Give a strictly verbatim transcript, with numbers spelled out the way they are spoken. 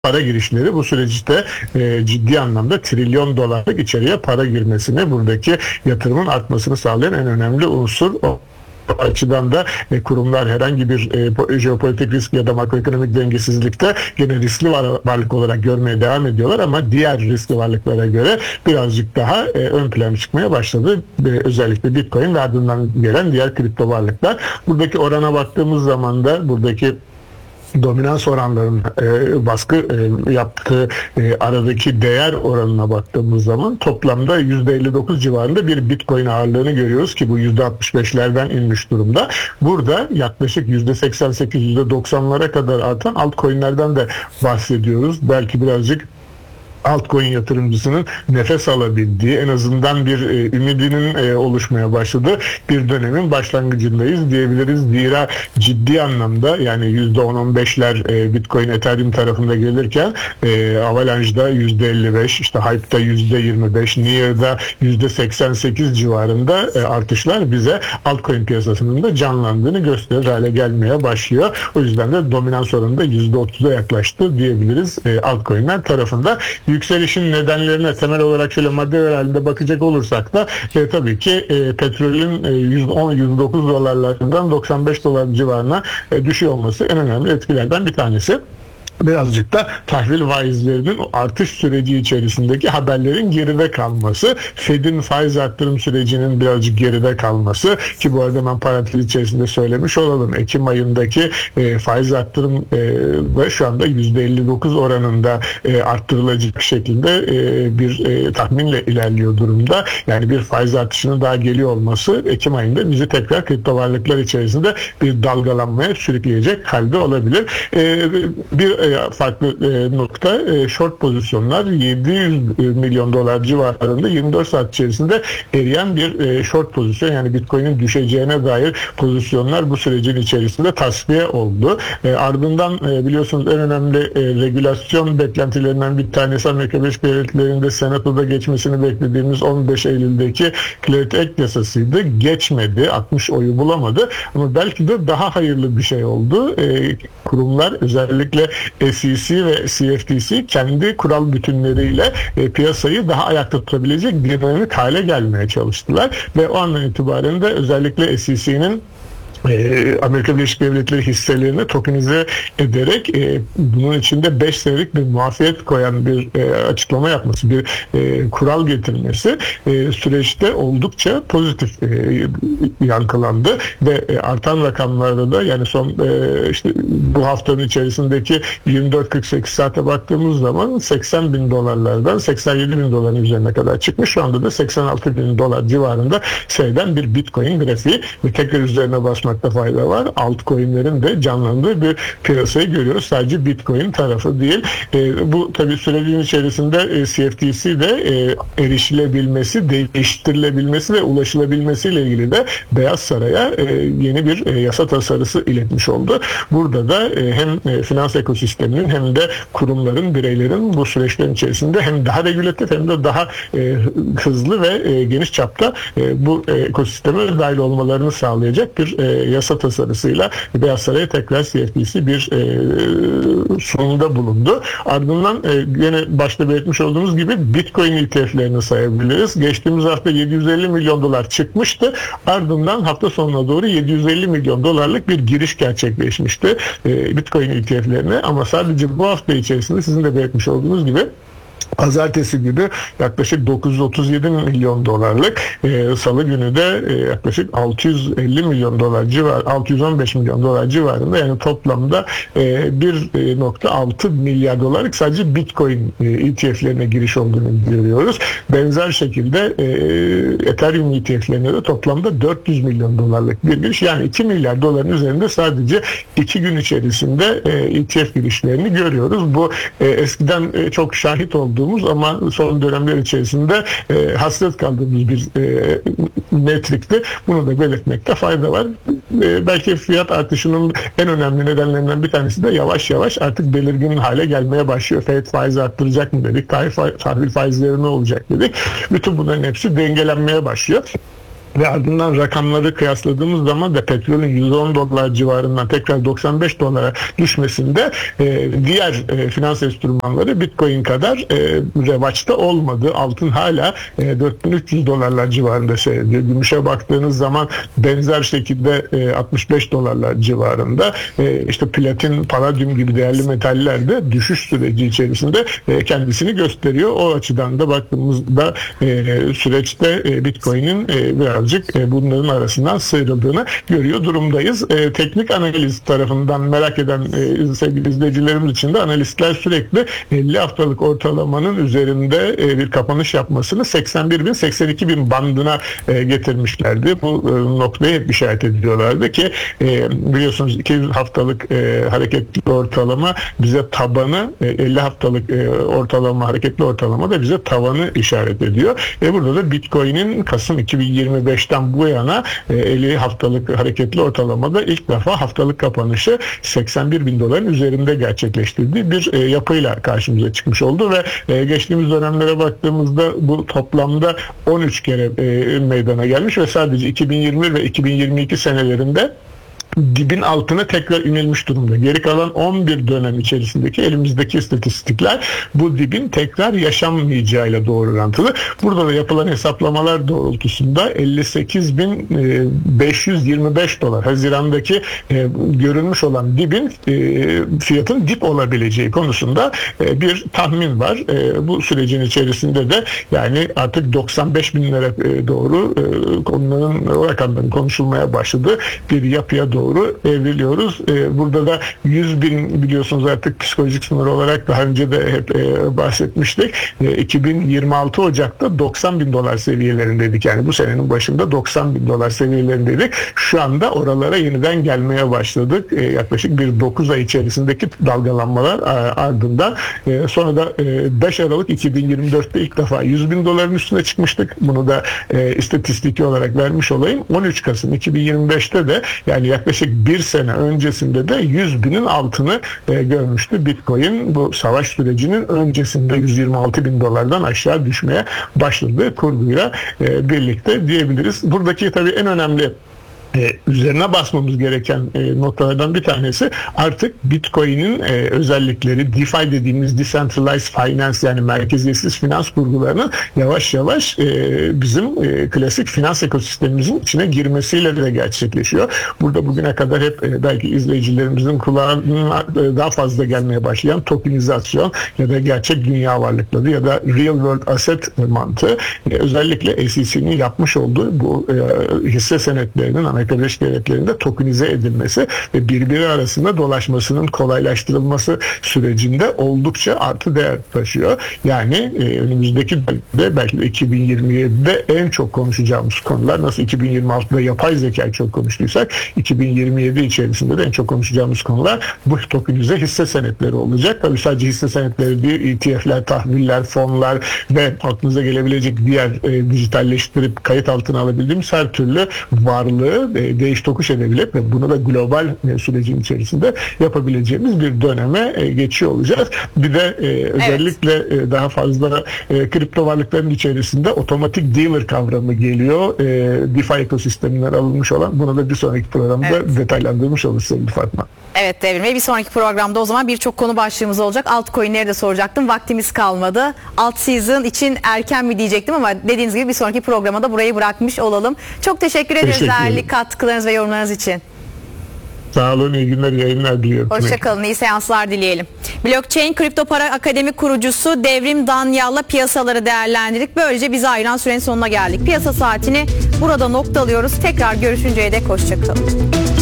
para girişleri bu süreçte e, ciddi anlamda trilyon dolarlık içeriye para girmesini, buradaki yatırımın artmasını sağlayan en önemli unsur o. O açıdan da e, kurumlar herhangi bir e, jeopolitik risk ya da makroekonomik dengesizlikte gene riskli var, varlık olarak görmeye devam ediyorlar ama diğer riskli varlıklara göre birazcık daha e, ön plana çıkmaya başladı. E, özellikle Bitcoin ve ardından gelen diğer kripto varlıklar. Buradaki orana baktığımız zaman da buradaki dominans oranlarının e, baskı e, yaptığı e, aradaki değer oranına baktığımız zaman toplamda yüzde elli dokuz civarında bir Bitcoin ağırlığını görüyoruz ki bu yüzde altmış beşlerden inmiş durumda. Burada yaklaşık yüzde seksen sekiz yüzde doksanlara kadar artan altcoin'lerden de bahsediyoruz. Belki birazcık altcoin yatırımcısının nefes alabildiği, en azından bir e, ümidinin e, oluşmaya başladığı bir dönemin başlangıcındayız diyebiliriz. Zira ciddi anlamda yani yüzde on on beşler e, Bitcoin Ethereum tarafında gelirken e, Avalanche'da yüzde elli beş, işte Hype'da yüzde yirmi beş, Near'da yüzde seksen sekiz civarında e, artışlar bize altcoin piyasasının da canlandığını gösterir hale gelmeye başlıyor. O yüzden de dominans oranında yüzde otuza yaklaştı diyebiliriz e, altcoin'ler tarafında. Yükselişin nedenlerine temel olarak şöyle madde halinde bakacak olursak da e, tabii ki e, petrolün e, yüzde on yüzde dokuz dolarlarından doksan beş dolar civarına e, düşüyor olması en önemli etkilerden bir tanesi. Birazcık da tahvil faizlerinin artış süreci içerisindeki haberlerin geride kalması, Fed'in faiz arttırım sürecinin birazcık geride kalması ki bu arada ben parantez içerisinde söylemiş olalım. Ekim ayındaki e, faiz arttırım e, ve şu anda yüzde elli dokuz oranında e, arttırılacak şekilde e, bir e, tahminle ilerliyor durumda. Yani bir faiz artışının daha geliyor olması Ekim ayında bizi tekrar kripto varlıklar içerisinde bir dalgalanmaya sürükleyecek halde olabilir. E, bir e, farklı e, nokta e, short pozisyonlar yedi yüz milyon dolar civarında yirmi dört saat içerisinde eriyen bir e, short pozisyon, yani Bitcoin'in düşeceğine dair pozisyonlar bu sürecin içerisinde tasfiye oldu. E, ardından e, biliyorsunuz en önemli e, regülasyon beklentilerinden bir tanesi Amerika Birleşik Devletleri'nde Senato'da geçmesini beklediğimiz on beş Eylül'deki Clarity Act yasasıydı. Geçmedi. altmış oyu bulamadı. Ama belki de daha hayırlı bir şey oldu. E, kurumlar özellikle S E C ve C F T C kendi kural bütünleriyle e, piyasayı daha ayakta tutabilecek dinamik hale gelmeye çalıştılar ve o andan itibaren de özellikle S E C'nin Ee, Amerika Birleşik Devletleri hisselerini tokenize ederek e, bunun içinde beş senelik bir muafiyet koyan bir e, açıklama yapması, bir e, kural getirmesi e, süreçte oldukça pozitif e, yankılandı ve e, artan rakamlarda da yani son e, işte bu haftanın içerisindeki yirmi dört kırk sekiz saate baktığımız zaman seksen bin dolarlardan seksen yedi bin doların üzerine kadar çıkmış. Şu anda da seksen altı bin dolar civarında seyreden bir Bitcoin grafiği ve tekrar üzerine basmak fayda var. Altcoin'lerin de canlandığı bir piyasayı görüyoruz. Sadece Bitcoin tarafı değil. E, bu tabii sürecin içerisinde e, C F T C de e, erişilebilmesi, değiştirilebilmesi ve ulaşılabilmesiyle ilgili de Beyaz Saray'a e, yeni bir e, yasa tasarısı iletmiş oldu. Burada da e, hem e, finans ekosisteminin hem de kurumların, bireylerin bu süreçlerin içerisinde hem daha regülatif hem de daha e, hızlı ve e, geniş çapta e, bu e, ekosisteme dahil olmalarını sağlayacak bir e, yasa tasarısıyla Beyaz Saray'a tekrar C F T C bir e, sunumda bulundu. Ardından e, yine başta belirtmiş olduğumuz gibi Bitcoin E T F'lerini sayabiliriz. Geçtiğimiz hafta yedi yüz elli milyon dolar çıkmıştı. Ardından hafta sonuna doğru yedi yüz elli milyon dolarlık bir giriş gerçekleşmişti e, Bitcoin E T F'lerine, ama sadece bu hafta içerisinde sizin de belirtmiş olduğunuz gibi Pazartesi günü yaklaşık dokuz yüz otuz yedi milyon dolarlık, e, Salı günü de e, yaklaşık altı yüz elli milyon dolar civar, altı yüz on beş milyon dolar civarında, yani toplamda e, bir nokta altı milyar dolarlık sadece Bitcoin e, E T F'lerine giriş olduğunu görüyoruz. Benzer şekilde e, Ethereum E T F'lerine de toplamda dört yüz milyon dolarlık bir giriş, yani iki milyar doların üzerinde sadece iki gün içerisinde e, E T F girişlerini görüyoruz. Bu e, eskiden e, çok şahit olduğumuz ama son dönemler içerisinde e, hasret kaldığımız bir e, metrikti. Bunu da belirtmekte fayda var. E, belki fiyat artışının en önemli nedenlerinden bir tanesi de yavaş yavaş artık belirgin hale gelmeye başlıyor. Fed faiz arttıracak mı dedik, tahvil faizleri ne olacak dedik. Bütün bunların hepsi dengelenmeye başlıyor. Ve ardından rakamları kıyasladığımız zaman da petrolün yüz on dolar civarından tekrar doksan beş dolara düşmesinde e, diğer e, finans enstrümanları Bitcoin kadar e, revaçta olmadı. Altın hala e, dört bin üç yüz dolarlar civarında seyrediyor. Gümüşe baktığınız zaman benzer şekilde e, altmış beş dolarlar civarında. E, işte platin, paladyum gibi değerli metaller de düşüş süreci içerisinde e, kendisini gösteriyor. O açıdan da baktığımızda e, süreçte e, Bitcoin'in e, biraz birazcık bunların arasından sıyrıldığını görüyor durumdayız. E, teknik analiz tarafından merak eden e, sevgili izleyicilerimiz için de analistler sürekli elli haftalık ortalamanın üzerinde e, bir kapanış yapmasını seksen bir bin seksen iki bin bandına e, getirmişlerdi. Bu e, noktaya hep işaret ediyorlardı ki e, biliyorsunuz iki yüz haftalık e, hareketli ortalama bize tabanı, e, elli haftalık e, ortalama, hareketli ortalama da bize tavanı işaret ediyor. E, burada da Bitcoin'in Kasım iki bin yirmi beşten bu yana elli haftalık hareketli ortalamada ilk defa haftalık kapanışı seksen bir bin doların üzerinde gerçekleştirdiği bir yapıyla karşımıza çıkmış oldu ve geçtiğimiz dönemlere baktığımızda bu toplamda on üç kere meydana gelmiş ve sadece iki bin yirmi ve iki bin yirmi iki senelerinde dibin altına tekrar inilmiş durumda. Geri kalan on bir dönem içerisindeki elimizdeki istatistikler bu dibin tekrar yaşanmayacağıyla doğru orantılı. Burada da yapılan hesaplamalar doğrultusunda elli sekiz bin beş yüz yirmi beş dolar Haziran'daki e, görülmüş olan dibin e, fiyatın dip olabileceği konusunda e, bir tahmin var. E, bu sürecin içerisinde de yani artık doksan beş binlere e, doğru e, konuların, o rakamların konuşulmaya başladığı bir yapıya doğru doğru evriliyoruz. Ee, burada da yüz bin biliyorsunuz artık psikolojik sınır olarak daha önce de hep e, bahsetmiştik. E, iki bin yirmi altı Ocak'ta doksan bin dolar seviyelerindeydik. Yani bu senenin başında doksan bin dolar seviyelerindeydik. Şu anda oralara yeniden gelmeye başladık. E, yaklaşık bir dokuz ay içerisindeki dalgalanmalar e, ardından e, sonra da e, beş Aralık iki bin yirmi dörtte ilk defa yüz bin doların üstüne çıkmıştık. Bunu da e, istatistiki olarak vermiş olayım. on üç Kasım iki bin yirmi beşte de yani yaklaşık bir sene öncesinde de yüz binin altını e, görmüştü. Bitcoin bu savaş sürecinin öncesinde yüz yirmi altı bin dolardan aşağı düşmeye başladığı kurguyla e, birlikte diyebiliriz. Buradaki tabii en önemli Ee, üzerine basmamız gereken e, noktalardan bir tanesi artık Bitcoin'in e, özellikleri, DeFi dediğimiz Decentralized Finance yani merkeziyetsiz finans kurgularının yavaş yavaş e, bizim e, klasik finans ekosistemimizin içine girmesiyle de gerçekleşiyor. Burada bugüne kadar hep e, belki izleyicilerimizin kulağına e, daha fazla gelmeye başlayan tokenizasyon ya da gerçek dünya varlıkları ya da real world asset mantığı e, özellikle S E C'nin yapmış olduğu bu e, hisse senetlerinin Amerika Birleşik Devletleri'nde tokenize edilmesi ve birbiri arasında dolaşmasının kolaylaştırılması sürecinde oldukça artı değer taşıyor. Yani e, önümüzdeki de belki de iki bin yirmi yedide en çok konuşacağımız konular nasıl iki bin yirmi altıda yapay zeka çok konuştuysak iki bin yirmi yedi içerisinde de en çok konuşacağımız konular bu tokenize hisse senetleri olacak. Tabii sadece hisse senetleri değil, E T F'ler, tahviller, fonlar ve aklınıza gelebilecek diğer e, dijitalleştirip kayıt altına alabildiğimiz her türlü varlığı e, değiş tokuş edebilip ve bunu da global e, sürecin içerisinde yapabileceğimiz bir döneme e, geçiyor olacağız. Bir de e, özellikle evet. e, daha fazla e, kripto varlıkların içerisinde otomatik dealer kavramı geliyor. E, DeFi ekosisteminden alınmış olan. Bunu da bir sonraki programda evet. detaylandırmış oluruz sevgili Fatma. Evet Devrim Bey, bir sonraki programda o zaman birçok konu başlığımız olacak. Altcoin'leri de soracaktım. Vaktimiz kalmadı. Alt season için erken mi diyecektim ama dediğiniz gibi bir sonraki programda burayı bırakmış olalım. Çok teşekkür ederiz teşekkür değerli katkılarınız ve yorumlarınız için. Sağ olun, iyi günler, yayınlar diliyorum. Hoşçakalın, iyi seanslar dileyelim. Blockchain Kripto Para Akademi kurucusu Devrim Danyal'la piyasaları değerlendirdik. Böylece bizi ayıran sürenin sonuna geldik. Piyasa saatini burada noktalıyoruz. Tekrar görüşünceye dek hoşçakalın.